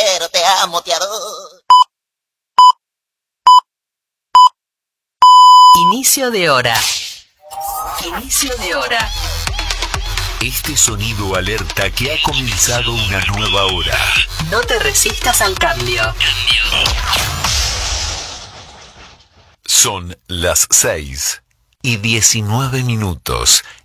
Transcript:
quiero, te amo, te adoro. Inicio de hora. Inicio de hora. Este sonido alerta que ha comenzado una nueva hora. No te resistas al cambio. Son las 6:19